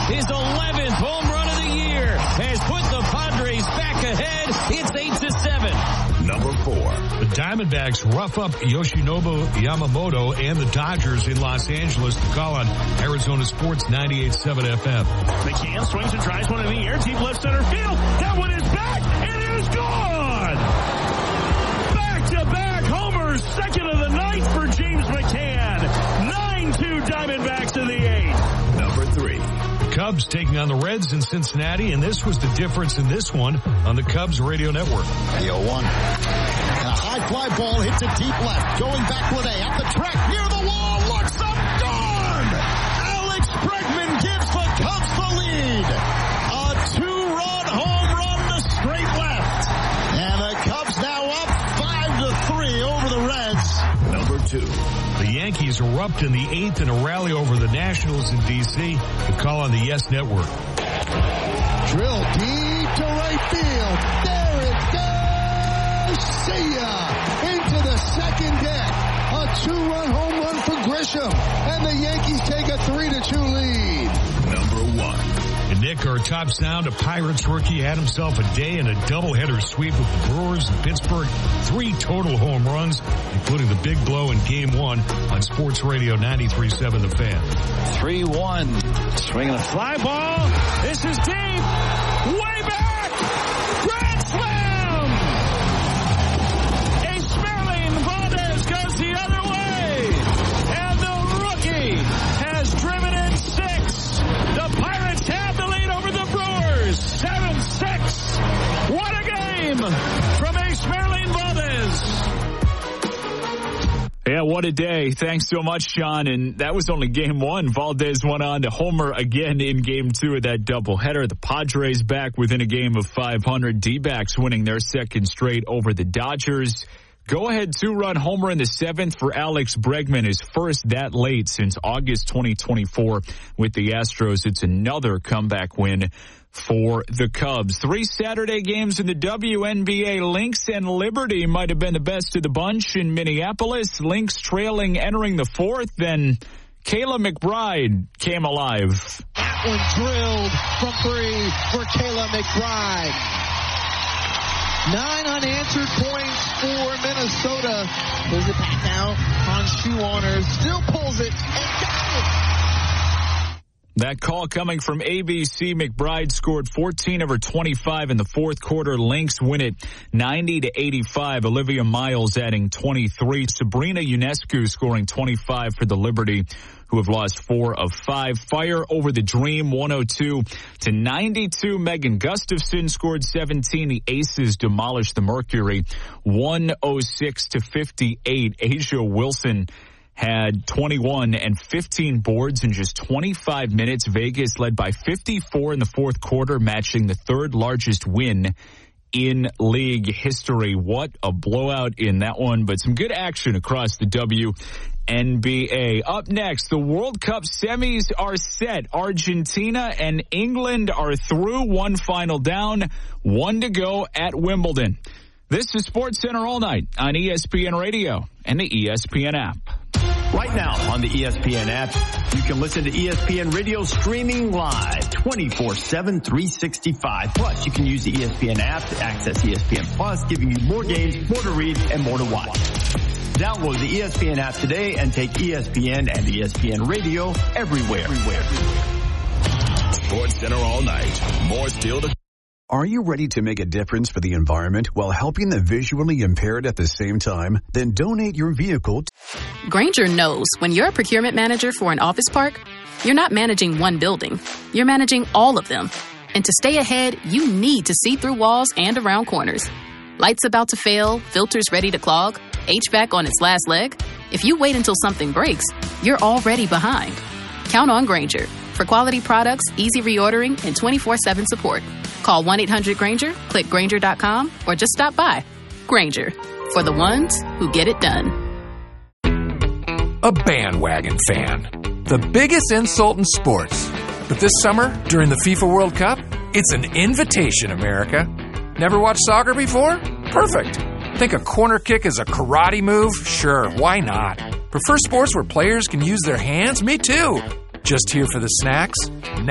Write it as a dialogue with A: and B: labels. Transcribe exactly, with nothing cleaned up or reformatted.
A: his eleventh home run of the year, has put the Padres back ahead. It's eight to seven.
B: Number four.
C: The Diamondbacks rough up Yoshinobu Yamamoto and the Dodgers in Los Angeles to call on Arizona Sports ninety-eight point seven F M.
D: McCann swings and tries one in the air. Deep left center field. That one is back. It is gone. Back-to-back homers. Second of the night for James McCann. nine two Diamondbacks in the eighth.
B: Number three.
C: Cubs taking on the Reds in Cincinnati, and this was the difference in this one on the Cubs radio network.
E: The oh one. And a high fly ball hit to deep left. Going back with a at the track near the wall. Looks up, gone! Alex Bregman gives the Cubs the lead. A two-run home run to straight left. And the Cubs now up five to three over the Reds.
B: Number two.
C: The Yankees erupt in the eighth in a rally over the Nationals in D C to call on the Yes Network.
E: Drill deep to right field. There it goes. See ya. Into the second deck. A two-run home run for Grisham. And the Yankees take a three to two lead.
B: Number one.
C: And Nick, our top sound, a Pirates rookie, had himself a day in a doubleheader sweep with the Brewers in Pittsburgh. Three total home runs, including the big blow in game one on Sports Radio ninety-three point seven The Fan.
A: three one. Swinging a fly ball. This is deep. Way back. Grand slam. A Smerling Valdez goes the other way. And the rookie has driven in six. The Pirates have the lead over the Brewers. seven six. What a game from A Smerling Valdez.
F: Yeah, what a day. Thanks so much, Sean. And that was only game one. Valdez went on to homer again in game two of that doubleheader. The Padres back within a game of five hundred. D-backs winning their second straight over the Dodgers. Go-ahead two-run homer in the seventh for Alex Bregman, his first that late since August twenty twenty-four with the Astros. It's another comeback win for the Cubs. Three Saturday games in the W N B A. Lynx and Liberty might have been the best of the bunch in Minneapolis. Lynx trailing entering the fourth. Then Kayla McBride came alive.
E: That one drilled from three for Kayla McBride. Nine unanswered points for Minnesota. Pulls it back now on shoe owners. Still pulls it and got it.
F: That call coming from A B C. McBride scored fourteen of her twenty-five in the fourth quarter. Lynx win it ninety to eighty-five. Olivia Miles adding twenty-three. Sabrina Ionescu scoring twenty-five for the Liberty, who have lost four of five. Fire over the Dream, one oh two to ninety-two. Megan Gustafson scored seventeen. The Aces demolished the Mercury, one oh six to fifty-eight. Asia Wilson had twenty-one and fifteen boards in just twenty-five minutes. Vegas led by fifty-four in the fourth quarter, matching the third largest win in league history. What a blowout in that one, but some good action across the W N B A. Up next, the World Cup semis are set. Argentina and England are through, one final down, one to go at Wimbledon. This is SportsCenter All Night on E S P N Radio and the E S P N app.
G: Right now on the E S P N app, you can listen to E S P N Radio streaming live twenty-four seven, three sixty-five. Plus, you can use the E S P N app to access E S P N Plus, giving you more games, more to read, and more to watch. Download the E S P N app today and take E S P N and E S P N Radio everywhere. everywhere.
B: SportsCenter All Night. More still to...
H: Are you ready to make a difference for the environment while helping the visually impaired at the same time? Then donate your vehicle to...
I: Grainger knows when you're a procurement manager for an office park, you're not managing one building. You're managing all of them. And to stay ahead, you need to see through walls and around corners. Lights about to fail, filters ready to clog, H V A C on its last leg. If you wait until something breaks, you're already behind. Count on Grainger for quality products, easy reordering, and twenty-four seven support. Call one eight hundred Grainger, click Grainger dot com, or just stop by. Grainger, for the ones who get it done.
J: A bandwagon fan. The biggest insult in sports. But this summer, during the FIFA World Cup, it's an invitation, America. Never watched soccer before? Perfect. Think a corner kick is a karate move? Sure, why not? Prefer sports where players can use their hands? Me too. Just here for the snacks?